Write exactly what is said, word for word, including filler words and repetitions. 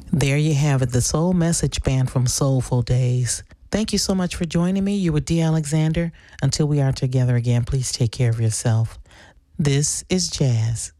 There you have it, the Soul Message Band from Soulful Days. Thank you so much for joining me. You were D. Alexander. Until we are together again, please take care of yourself. This is Jazz.